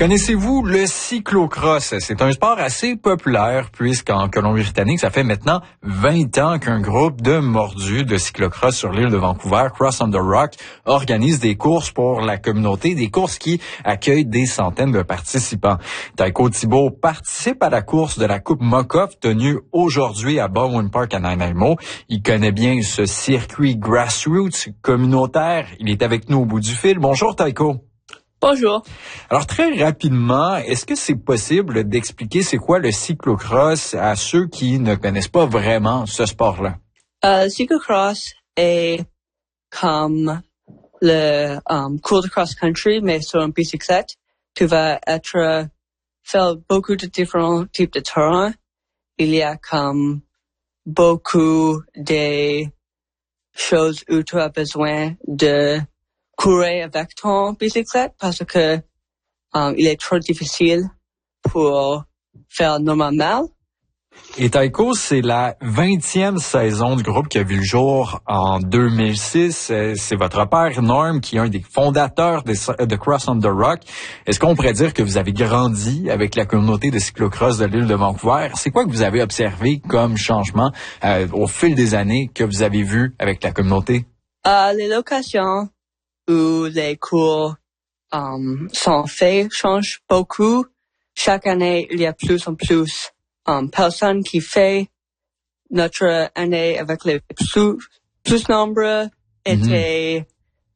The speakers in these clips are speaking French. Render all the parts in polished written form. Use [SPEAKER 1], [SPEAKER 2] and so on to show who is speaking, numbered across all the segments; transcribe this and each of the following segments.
[SPEAKER 1] Connaissez-vous le cyclocross? C'est un sport assez populaire puisqu'en Colombie-Britannique, ça fait maintenant 20 ans qu'un groupe de mordus de cyclocross sur l'île de Vancouver, Cross on the Rock, organise des courses pour la communauté, des courses qui accueillent des centaines de participants. Taiko Thibault participe à la course de la Coupe Mokoff tenue aujourd'hui à Bowen Park à Nanaimo. Il connaît bien ce circuit grassroots communautaire. Il est avec nous au bout du fil. Bonjour Taiko.
[SPEAKER 2] Bonjour.
[SPEAKER 1] Alors, très rapidement, est-ce que c'est possible d'expliquer c'est quoi le cyclocross à ceux qui ne connaissent pas vraiment ce sport-là?
[SPEAKER 2] Cyclocross est comme le cours de cross-country, mais sur un bicyclette. Tu vas faire beaucoup de différents types de terrains. Il y a comme beaucoup de choses où tu as besoin de courir avec ton bicyclette parce que il est trop difficile pour faire normalement.
[SPEAKER 1] Et Taiko, c'est la 20e saison du groupe qui a vu le jour en 2006. C'est votre père, Norm, qui est un des fondateurs de Cross on the Rock. Est-ce qu'on pourrait dire que vous avez grandi avec la communauté de cyclocross de l'île de Vancouver? C'est quoi que vous avez observé comme changement au fil des années que vous avez vu avec la communauté?
[SPEAKER 2] Les locations où les cours sont faits changent beaucoup. Chaque année, il y a plus en plus personnes qui font. Notre année avec les plus nombreux était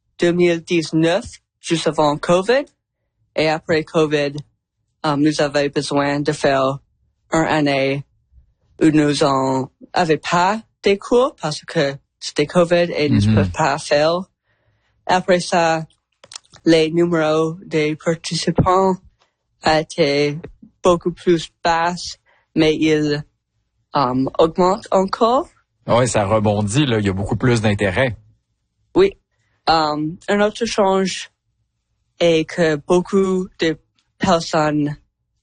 [SPEAKER 2] 2019, juste avant COVID. Et après COVID, nous avions besoin de faire une année où nous n'avions pas des cours parce que c'était COVID et nous ne pouvions pas faire. Après ça, les numéros des participants étaient beaucoup plus bas, mais ils augmentent encore.
[SPEAKER 1] Oui, ça rebondit, là. Il y a beaucoup plus d'intérêt.
[SPEAKER 2] Oui. Un autre change est que beaucoup de personnes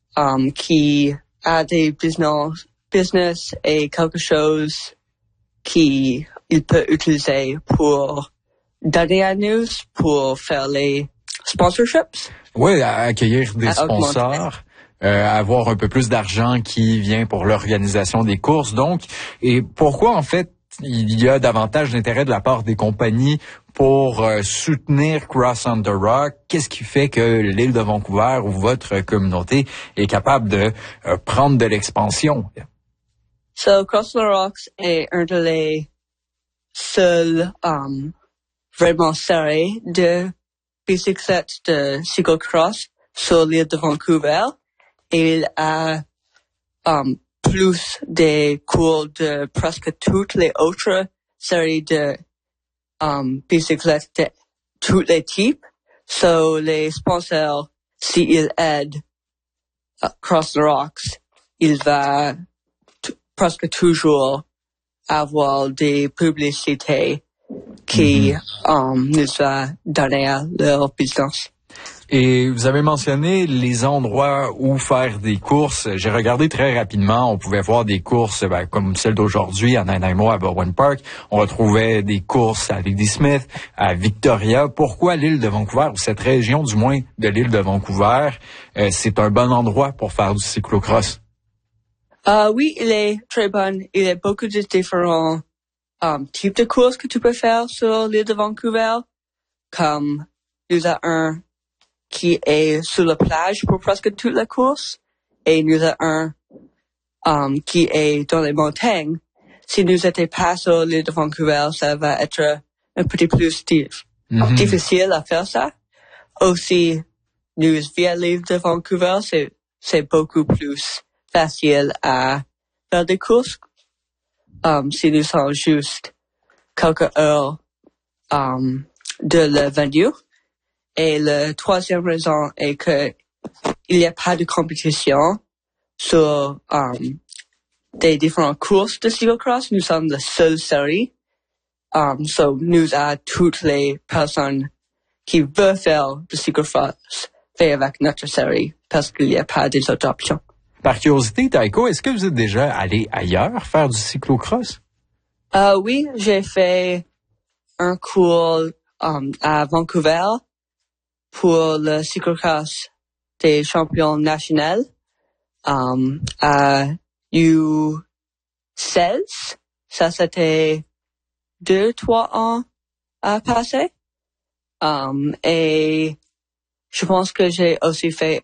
[SPEAKER 2] qui ont des business et quelque chose qu'ils peuvent utiliser pour donner à nous pour faire les sponsorships.
[SPEAKER 1] Oui, accueillir des sponsors, avoir un peu plus d'argent qui vient pour l'organisation des courses. Donc, et pourquoi en fait il y a davantage d'intérêt de la part des compagnies pour soutenir Cross on the Rock? Qu'est-ce qui fait que l'île de Vancouver ou votre communauté est capable de prendre de l'expansion?
[SPEAKER 2] So, Cross on the Rocks est un des seuls vraiment serré de bicyclettes de cyclocross sur l'île de Vancouver. Il a plus de cours de presque toutes les autres séries de bicyclettes de tous les types. So, les sponsors, s'ils aident Cross the Rocks, il va presque toujours avoir des publicités qui nous a donné à leur business.
[SPEAKER 1] Et vous avez mentionné les endroits où faire des courses. J'ai regardé très rapidement. On pouvait voir des courses comme celle d'aujourd'hui à Nanaimo, à Bowen Park. On retrouvait des courses à Ladysmith, à Victoria. Pourquoi l'île de Vancouver, ou cette région du moins de l'île de Vancouver, c'est un bon endroit pour faire du cyclocross?
[SPEAKER 2] Oui, il est très bon. Il y a beaucoup de différents types de courses que tu peux faire sur l'île de Vancouver. Comme nous avons un qui est sur la plage pour presque toute la course. Et nous avons un qui est dans les montagnes. Si nous n'étions pas sur l'île de Vancouver, ça va être un petit plus difficile à faire ça. Aussi, nous via l'île de Vancouver, c'est beaucoup plus facile à faire des courses. Si nous sommes juste quelques heures de la venue. Et la troisième raison est que il n'y a pas de compétition sur des différentes courses de cyclocross. Nous sommes la seule série. So nous avons toutes les personnes qui veulent faire du cyclocross faire avec notre série parce qu'il n'y a pas des autres options.
[SPEAKER 1] Par curiosité, Taiko, est-ce que vous êtes déjà allé ailleurs faire du cyclocross?
[SPEAKER 2] Oui, j'ai fait un cours à Vancouver pour le cyclocross c'était champion national à U16. Ça, c'était 2-3 ans passé. Et je pense que j'ai aussi fait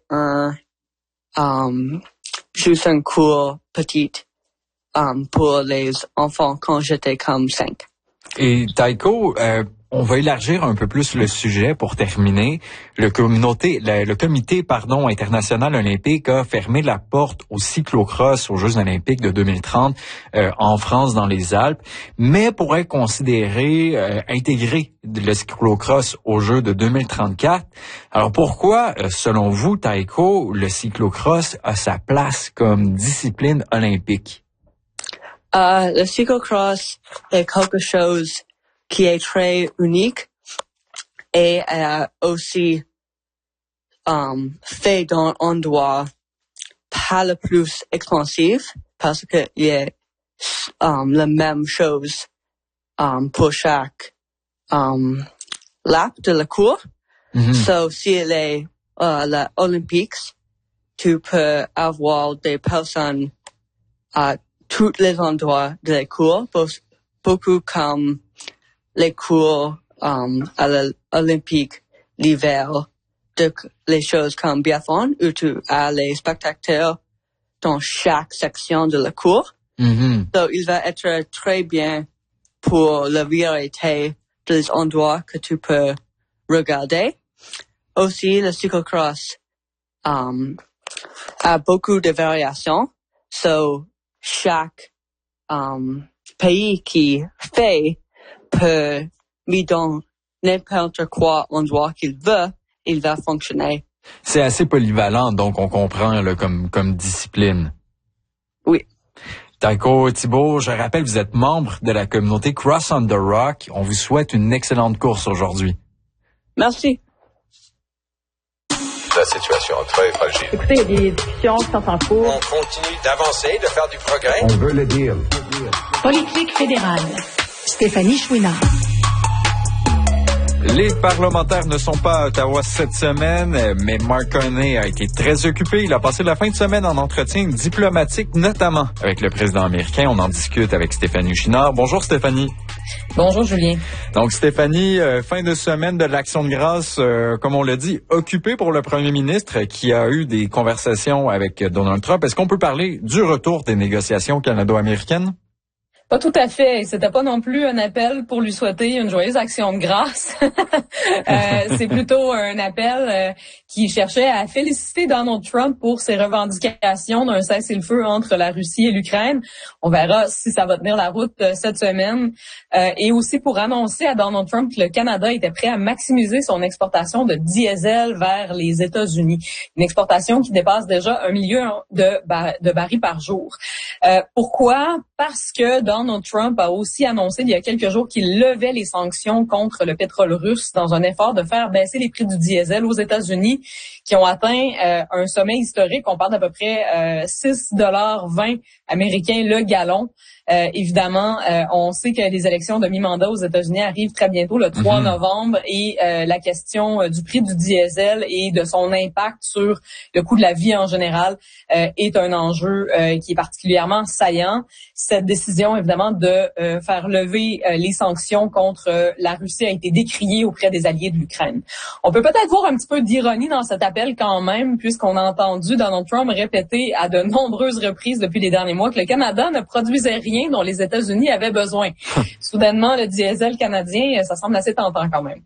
[SPEAKER 2] juste un cours petit pour les enfants quand j'étais comme 5.
[SPEAKER 1] Et Taiko, on va élargir un peu plus le sujet pour terminer. Le comité international olympique a fermé la porte au cyclocross aux Jeux olympiques de 2030 en France, dans les Alpes, mais pourrait considérer intégrer le cyclocross aux Jeux de 2034. Alors pourquoi, selon vous, Taiko, le cyclocross a sa place comme discipline olympique?
[SPEAKER 2] Le cyclocross est quelque chose qui est très unique et aussi fait dans un endroit pas le plus expansif parce que il y a la même chose pour chaque lap de la course. So si elle est la Olympics, tu peux avoir des personnes à tous les endroits de la course, beaucoup comme les cours à l'Olympique l'hiver, les choses comme biathlon, où tu as les spectateurs dans chaque section de la cour. Donc, il va être très bien pour la variété des endroits que tu peux regarder. Aussi, le cyclocross a beaucoup de variations. So, chaque pays qui fait peut mettre dans n'importe quoi endroit qu'il veut, il va fonctionner.
[SPEAKER 1] C'est assez polyvalent, donc on comprend là, comme discipline.
[SPEAKER 2] Oui.
[SPEAKER 1] Taiko Thibault, je rappelle, vous êtes membre de la communauté Cross on the Rock. On vous souhaite une excellente course aujourd'hui.
[SPEAKER 2] Merci.
[SPEAKER 3] La situation est très fragile.
[SPEAKER 4] Écoutez, il y a des discussions qui sont en cours.
[SPEAKER 3] On continue d'avancer, de faire du progrès.
[SPEAKER 5] On veut le deal.
[SPEAKER 6] Politique fédérale. Stéphanie Chouinard.
[SPEAKER 1] Les parlementaires ne sont pas à Ottawa cette semaine, mais Mark Carney a été très occupé. Il a passé la fin de semaine en entretien diplomatique, notamment avec le président américain. On en discute avec Stéphanie Chouinard. Bonjour Stéphanie.
[SPEAKER 7] Bonjour Julien.
[SPEAKER 1] Donc Stéphanie, fin de semaine de l'Action de grâce, comme on l'a dit, occupée pour le premier ministre qui a eu des conversations avec Donald Trump. Est-ce qu'on peut parler du retour des négociations canado-américaines?
[SPEAKER 7] Pas tout à fait. C'était pas non plus un appel pour lui souhaiter une joyeuse action de grâce. C'est plutôt un appel qui cherchait à féliciter Donald Trump pour ses revendications d'un cessez-le-feu entre la Russie et l'Ukraine. On verra si ça va tenir la route cette semaine. Et aussi pour annoncer à Donald Trump que le Canada était prêt à maximiser son exportation de diesel vers les États-Unis. Une exportation qui dépasse déjà 1 million de barils par jour. Pourquoi? Parce que Donald Trump a aussi annoncé il y a quelques jours qu'il levait les sanctions contre le pétrole russe dans un effort de faire baisser les prix du diesel aux États-Unis qui ont atteint un sommet historique. On parle d'à peu près 6,20 américains le gallon. Évidemment, on sait que les élections de mi-mandat aux États-Unis arrivent très bientôt, le 3 novembre, et la question du prix du diesel et de son impact sur le coût de la vie en général est un enjeu qui est particulièrement saillant. Cette décision, évidemment, de faire lever les sanctions contre la Russie a été décriée auprès des alliés de l'Ukraine. On peut peut-être voir un petit peu d'ironie dans cet appel quand même, puisqu'on a entendu Donald Trump répéter à de nombreuses reprises depuis les derniers mois que le Canada ne produisait rien dont les États-Unis avaient besoin. Soudainement, le diesel canadien, ça semble assez tentant quand même.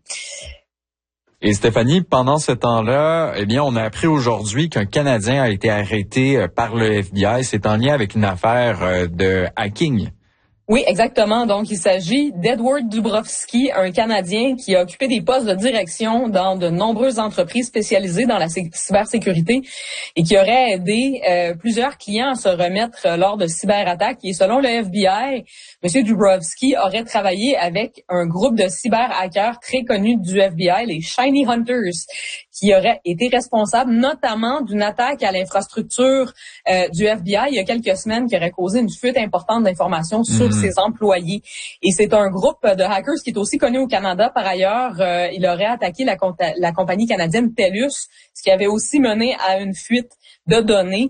[SPEAKER 1] Et Stéphanie, pendant ce temps-là, eh bien, on a appris aujourd'hui qu'un Canadien a été arrêté par le FBI. C'est en lien avec une affaire de hacking.
[SPEAKER 7] Oui, exactement. Donc, il s'agit d'Edward Dubrovsky, un Canadien qui a occupé des postes de direction dans de nombreuses entreprises spécialisées dans la cybersécurité et qui aurait aidé plusieurs clients à se remettre lors de cyberattaques. Et selon le FBI, M. Dubrovsky aurait travaillé avec un groupe de cyberhackers très connu du FBI, les Shiny Hunters, qui aurait été responsable notamment d'une attaque à l'infrastructure du FBI il y a quelques semaines qui aurait causé une fuite importante d'informations sur ses employés. Et c'est un groupe de hackers qui est aussi connu au Canada. Par ailleurs, il aurait attaqué la compagnie canadienne TELUS, ce qui avait aussi mené à une fuite de données.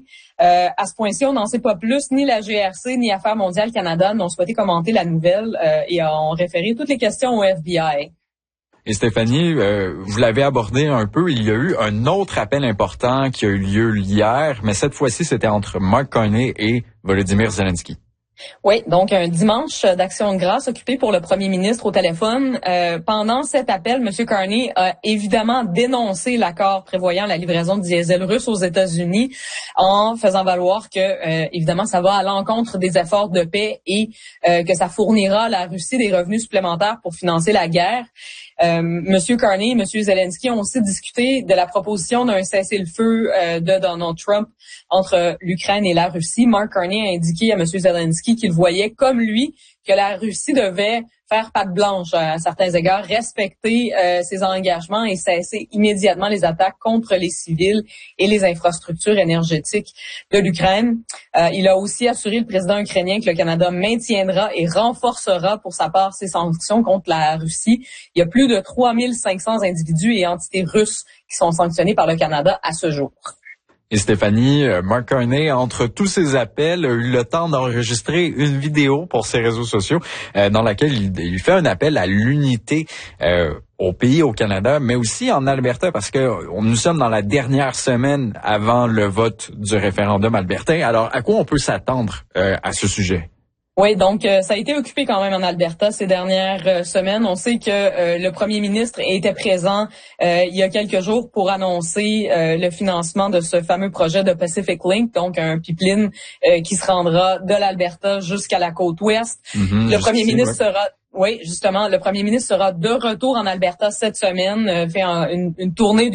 [SPEAKER 7] À ce point-ci, on n'en sait pas plus. Ni la GRC ni Affaires mondiales Canada n'ont souhaité commenter la nouvelle et ont référé toutes les questions au FBI.
[SPEAKER 1] Et Stéphanie, vous l'avez abordé un peu, il y a eu un autre appel important qui a eu lieu hier, mais cette fois-ci, c'était entre Mark Carney et Volodymyr Zelensky.
[SPEAKER 7] Oui, donc un dimanche d'action de grâce occupé pour le premier ministre au téléphone. Pendant cet appel, M. Carney a évidemment dénoncé l'accord prévoyant la livraison de diesel russe aux États-Unis en faisant valoir que, évidemment, ça va à l'encontre des efforts de paix et que ça fournira à la Russie des revenus supplémentaires pour financer la guerre. Monsieur Carney et Monsieur Zelensky ont aussi discuté de la proposition d'un cessez-le-feu de Donald Trump entre l'Ukraine et la Russie. Mark Carney a indiqué à Monsieur Zelensky qu'il voyait, comme lui, que la Russie devait faire patte blanche à certains égards, respecter ses engagements et cesser immédiatement les attaques contre les civils et les infrastructures énergétiques de l'Ukraine. Il a aussi assuré le président ukrainien que le Canada maintiendra et renforcera pour sa part ses sanctions contre la Russie. Il y a plus de 3500 individus et entités russes qui sont sanctionnés par le Canada à ce jour.
[SPEAKER 1] Et Stéphanie, Mark Carney, entre tous ces appels, a eu le temps d'enregistrer une vidéo pour ses réseaux sociaux dans laquelle il fait un appel à l'unité au pays, au Canada, mais aussi en Alberta, parce que nous sommes dans la dernière semaine avant le vote du référendum albertain. Alors, à quoi on peut s'attendre à ce sujet?
[SPEAKER 7] Oui, donc ça a été occupé quand même en Alberta ces dernières semaines. On sait que le premier ministre était présent il y a quelques jours pour annoncer le financement de ce fameux projet de Pacific Link, donc un pipeline qui se rendra de l'Alberta jusqu'à la côte ouest. Le premier ministre sera... Oui, justement, le premier ministre sera de retour en Alberta cette semaine, fait une tournée